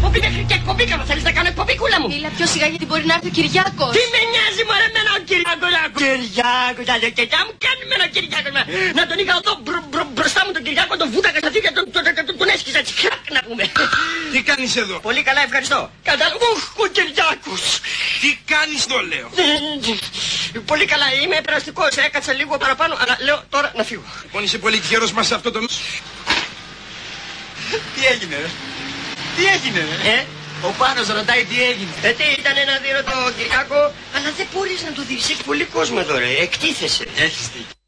εκπομπή μέχρι και εκπομπή κάνω. Θέλεις να κάνω εκπομπή, κούλα μου? Μίλα πιο σιγά γιατί μπορεί να έρθει ο Κυριάκος. Τι με νοιάζει μωρέ εμένα ο Κυριάκος. Κυριάκος, και μου κάνει εμένα ο Κυριάκος. Να τον είχα εδώ μπροστά μου τον Κυριάκο, τον βούτακα στα θήκια, τον έσκυζα έτσι χλακ να πούμε. Τι κάνεις εδώ? Πολύ καλά, ευχαριστώ. Ουχ, ο Κυριάκος. Τι κάνεις το λέω? Πολύ καλά, είμαι περαστικός, έκατσα λίγο παραπάνω, αλλά λέω τώρα να φύγω. Λοιπόν, είσαι πολύ τυχερός μας σε αυτό το... Τι έγινε, ρε? Τι έγινε, ρε? Ο Πάνος ρωτάει τι έγινε. Τι ήταν να δει το Κυριάκο, αλλά δεν μπορείς να το δεις, έχει πολύ κόσμο εδώ ρε, εκτίθεσαι. Έχεις δίκιο.